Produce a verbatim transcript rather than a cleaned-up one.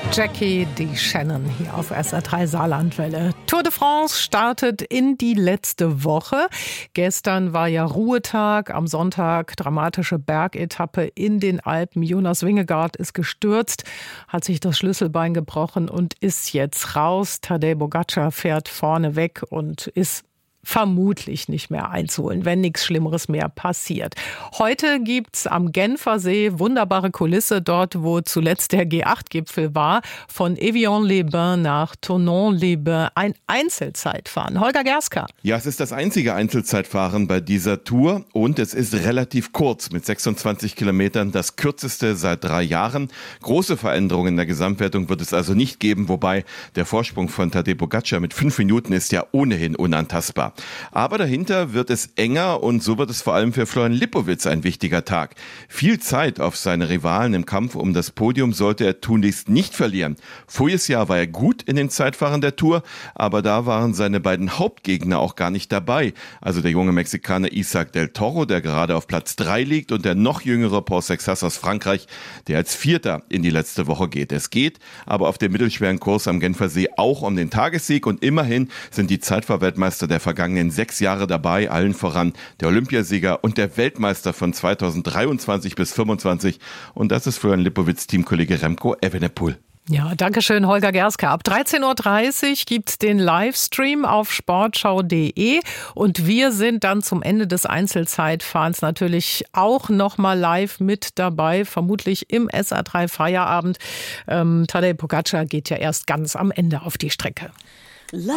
Jackie die Shannon hier auf S R drei Saarlandwelle. Tour de France startet in die letzte Woche. Gestern war ja Ruhetag, am Sonntag dramatische Bergetappe in den Alpen. Jonas Vingegaard ist gestürzt, hat sich das Schlüsselbein gebrochen und ist jetzt raus. Tadej Pogačar fährt vorne weg und ist vermutlich nicht mehr einzuholen, wenn nichts Schlimmeres mehr passiert. Heute gibt's am Genfersee wunderbare Kulisse, dort wo zuletzt der G acht Gipfel war, von Evian-les-Bains nach Thonon-les-Bains, ein Einzelzeitfahren. Holger Gerska. Ja, es ist das einzige Einzelzeitfahren bei dieser Tour und es ist relativ kurz mit sechsundzwanzig Kilometern, das kürzeste seit drei Jahren. Große Veränderungen in der Gesamtwertung wird es also nicht geben, wobei der Vorsprung von Tadej Pogačar mit fünf Minuten ist ja ohnehin unantastbar. Aber dahinter wird es enger und so wird es vor allem für Florian Lipowitz ein wichtiger Tag. Viel Zeit auf seine Rivalen im Kampf um das Podium sollte er tunlichst nicht verlieren. Voriges Jahr war er gut in den Zeitfahren der Tour, aber da waren seine beiden Hauptgegner auch gar nicht dabei. Also der junge Mexikaner Isaac del Toro, der gerade auf Platz drei liegt, und der noch jüngere Paul Sexas aus Frankreich, der als Vierter in die letzte Woche geht. Es geht aber auf dem mittelschweren Kurs am Genfersee auch um den Tagessieg und immerhin sind die Zeitfahrweltmeister der vergangenen sechs Jahre dabei, allen voran der Olympiasieger und der Weltmeister von zweitausenddreiundzwanzig bis fünfundzwanzig. Und das ist Florian Lipowitz Teamkollege Remco Evenepoel. Ja, danke schön, Holger Gerska. Ab dreizehn Uhr dreißig gibt's den Livestream auf sportschau punkt de und wir sind dann zum Ende des Einzelzeitfahrens natürlich auch nochmal live mit dabei, vermutlich im S R drei Feierabend. Ähm, Tadej Pogačar geht ja erst ganz am Ende auf die Strecke.